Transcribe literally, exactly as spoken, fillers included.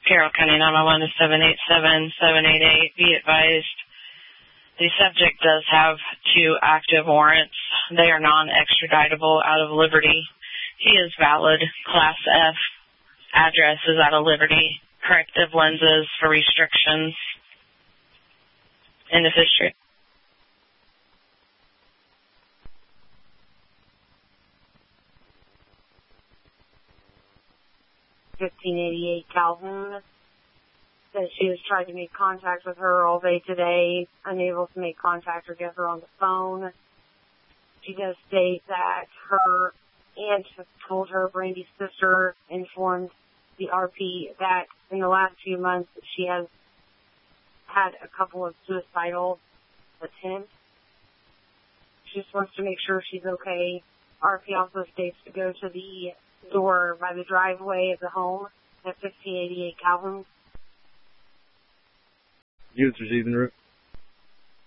Carroll County nine one one to seven eight seven, seven eight eight. Be advised, the subject does have two active warrants. They are non-extraditable out of Liberty. He is valid, Class F. Address is out of Liberty. Corrective lenses for restrictions. End of history. fifteen eighty-eight Calhoun says she has tried to make contact with her all day today, unable to make contact or get her on the phone. She does state that her aunt has told her, Brandy's sister, informed the R P that in the last few months she has had a couple of suicidal attempts. She just wants to make sure she's okay. R P also states to go to the door by the driveway of the home at fifteen eighty-eight Calhoun. Units receiving route.